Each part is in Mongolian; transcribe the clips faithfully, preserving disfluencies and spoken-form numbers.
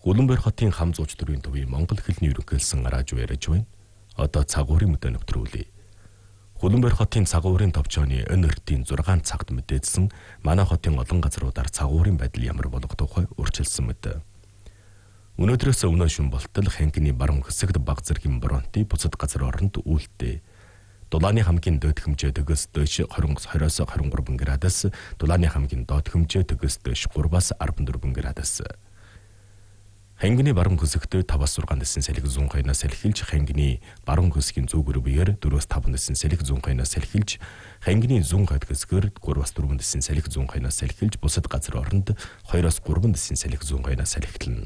Улаанбаяр хотын хам зууч төрийн төвийн Монгол хэлний ерөнхийлсөн радио яриаж байна. Одоо цагуурын мэдээ нэвтрүүлье. Улаанбаяр хотын цагуурын товчооны эн эртийн зургаан цагт мэдээдсэн манай хотын олон газруудаар цагуурын байдал ямар болох тухай урьдчилсан мэт. Өнөөдрөөс өмнө шүн болтол Хангины баруун хэсэгт баг зэргийн бронти буцад газар оронд үүлдээ. Дулааны хамгийн дээд хэмжээ төгс дэш двадцать-двадцать градус градус, Дулааны хамгийн доод хэмжээ төгс дэш три-аас десят四градус. Хангины баруун хэсэгт five-аас six дэсэн салхи зүүн хойноос салхилж, Хангины баруун хэсгийн зүг рүүгээр four-аас five дэсэн салхи зүүн хойноос салхилж, Хангины зүүн хойд хэсгээр three-аас four дэсэн салхи зүүн хойноос салхилж, бусад газар оронд two-аас three дэсэн салхи зүүн хойноос салхилна.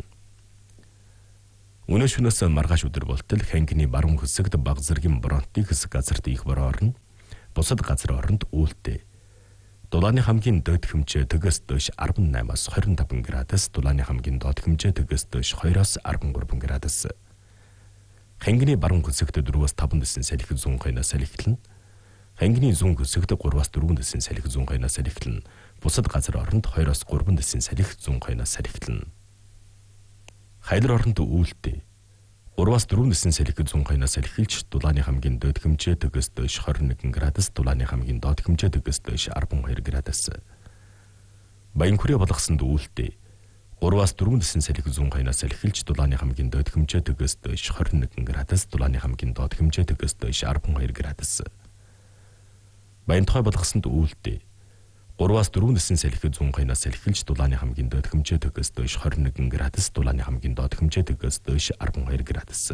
Өнөө шөнөөс маргааш өдөр болтол Хангины баруун хэсэгт баг зэргийн бронти хэсэг газарт их бороо орно. Бусад газар оронд үүлдээ. Дулааны хамгийн дээд хэмжээ төгс дэш eighty-eight-аас twenty-five градус, Дулааны хамгийн доод хэмжээ төгс дэш two-аас thirty-three градус. Хангины баруун хэсэгт four-аас five дэсэн салхи зүүн хойноос салхилна. Хангины зүүн хэсэгт three-аас four дэсэн салхи зүүн хойноос салхилна. Бусад газар оронд two-аас three дэсэн салхи зүүн хойноос салхилна. Хайдар оронд үүлдээ. three-аас four дэсэн салхи зүүн хойноос салхилж, Дулааны хамгийн дээд хэмжээ төгс дэш twenty-one градус, Дулааны хамгийн доод хэмжээ төгс дэш twelve градус. Баянхүрээ болгосонд үүлдээ. three-аас four дэсэн салхи зүүн хойноос салхилж, Дулааны хамгийн дээд хэмжээ төгс дэш twenty-one градус, Дулааны хамгийн доод хэмжээ төгс дэш twelve градус. Баянтгой болгосонд үүлдээ. three-аас four дэсэн салхи зүүн хойноос салхилж, Дулааны хамгийн дээд хэмжээ төгс дэш twenty-one градус, Дулааны хамгийн доод хэмжээ төгс дэш twelve градус.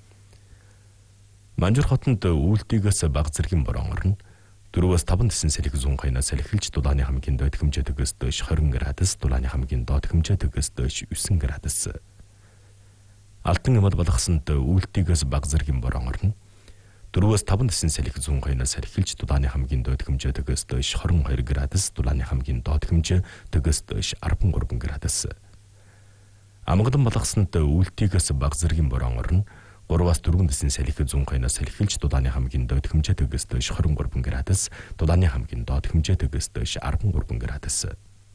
Манжур хотод үүлдэгээс баг зэргийн борон орно. four-аас five дэсэн салхи зүүн хойноос салхилж, Дулааны хамгийн дээд хэмжээ төгс дэш twenty градус, Дулааны хамгийн доод хэмжээ төгс дэш nine градус. Алтан эмэл болгосонд үүлдэгээс баг зэргийн борон орно. four-аас five дэсэн салхи зүүн хойноос салхилж, Дулааны хамгийн доод хэмжээ төгс дэш twenty-two градус, Дулааны хамгийн доод хэмжээ төгс дэш thirty-three градус. Амгалан болгосонд үүлдэгээс баг зэргийн борон орно. three-аас four дэсэн салхи зүүн хойноос салхилж, Дулааны хамгийн доод хэмжээ төгс дэш twenty-three градус, Дулааны хамгийн доод хэмжээ төгс дэш thirty-three градус.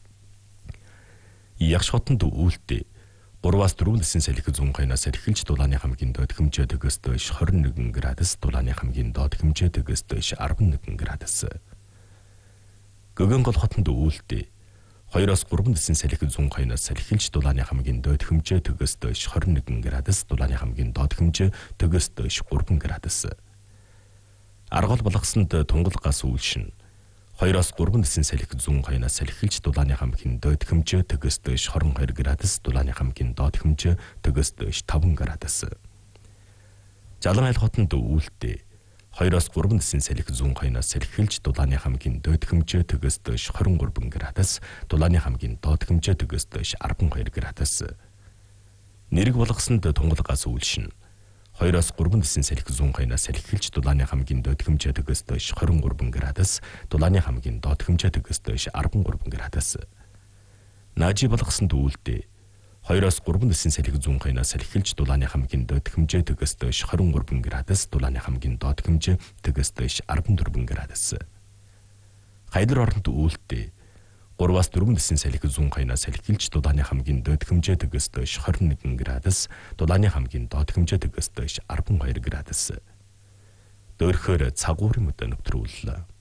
Ягш хотод үүлдээ. three-аас four дэсэн салхи зүүн хойноос салхилж, Дулааны хамгийн доод хэмжээ төгс дэш twenty-one градус, Дулааны хамгийн доод хэмжээ төгс дэш eleven градус. Гөгөн гол хотод үүлдээ. two-аас three дэсэн салхи зүүн хойноос салхилж, Дулааны хамгийн доод хэмжээ төгс дэш twenty-one градус, Дулааны хамгийн доод хэмжээ төгс дэш three градус. Аргал болгосонд тунгал гас үйлшин. two-аас three дэсэн салхи зүүн хойноос салхилж, Дулааны хамгийн доод хэмжээ төгс дэш twenty-two градус, Дулааны хамгийн доод хэмжээ төгс дэш five градус. Жалан айл хотод үүлдээ. two-аас three дэсэн салхи зүүн хойноос салхилж, Дулааны хамгийн доод хэмжээ төгс дэш twenty-three градус, Дулааны хамгийн доод хэмжээ төгс дэш twelve градус. Нэрэг болгосонд тунгал гас үйлшин. two-аас three дэсэн салхи зүүн хойноос салхилж, Дулааны хамгийн доод хэмжээ төгс дэш twenty-three градус, Дулааны хамгийн доод хэмжээ төгс дэш thirteen градус. Наажи болгосонд үүлдээ. two-аас three дэсэн салхи зүүн хойноос салхилж, Дулааны хамгийн доод хэмжээ төгс дэш twenty-three градус, Дулааны хамгийн доод хэмжээ төгс дэш fourteen градус. Хайдар оронд үүлдээ. three-аас four дэсэн салхи зүүн хойноос салхилж, Дулааны хамгийн доод хэмжээ төгс дэш twenty-one градус, Дулааны хамгийн доод хэмжээ төгс дэш twelve градус. Дөөрхөөр цагуурын мэдээ нэвтрүүллээ.